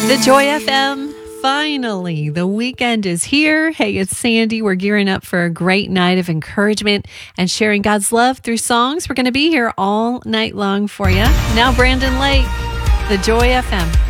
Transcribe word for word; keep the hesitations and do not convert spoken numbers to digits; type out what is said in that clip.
The Joy F M. Finally, the weekend is here. Hey, it's Sandy. We're gearing up for a great night of encouragement and sharing God's love through songs. We're going to be here all night long for you. Now, Brandon Lake, The Joy F M.